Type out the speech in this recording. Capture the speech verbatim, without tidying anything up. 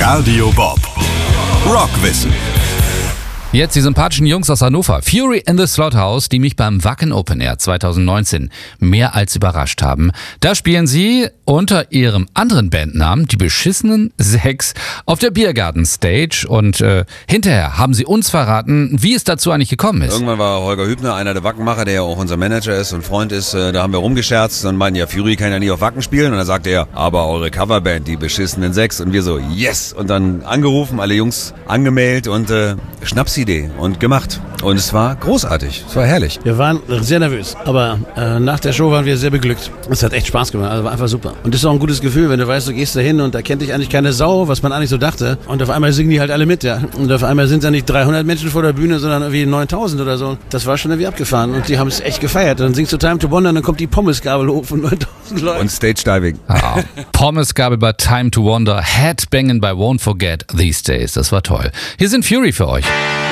Radio Bob. Rockwissen. Jetzt die sympathischen Jungs aus Hannover. Fury in the Slaughterhouse, die mich beim Wacken Open Air zwanzig neunzehn mehr als überrascht haben. Da spielen sie unter ihrem anderen Bandnamen, die beschissenen Sechs, auf der Biergarten Stage. Und äh, hinterher haben sie uns verraten, wie es dazu eigentlich gekommen ist. Irgendwann war Holger Hübner, einer der Wackenmacher, der ja auch unser Manager ist und Freund ist, äh, da haben wir rumgescherzt und meinten, ja, Fury kann ja nie auf Wacken spielen. Und dann sagte er, aber eure Coverband, die beschissenen Sechs. Und wir so, yes! Und dann angerufen, alle Jungs angemeldet und äh, Schnapsidee und gemacht. Und es war großartig, es war herrlich. Wir waren sehr nervös, aber äh, nach der Show waren wir sehr beglückt. Es hat echt Spaß gemacht, also war einfach super. Und das ist auch ein gutes Gefühl, wenn du weißt, du gehst da hin und da kennt dich eigentlich keine Sau, was man eigentlich so dachte. Und auf einmal singen die halt alle mit, ja. Und auf einmal sind da nicht dreihundert Menschen vor der Bühne, sondern irgendwie neuntausend oder so. Das war schon irgendwie abgefahren und die haben es echt gefeiert. Dann singst du Time to Wonder und dann kommt die Pommesgabel hoch von neuntausend Leuten. Und Stage Diving. Ah, Pommesgabel bei Time to Wonder, Headbanging bei Won't Forget These Days. Das war toll. Hier sind Fury für euch.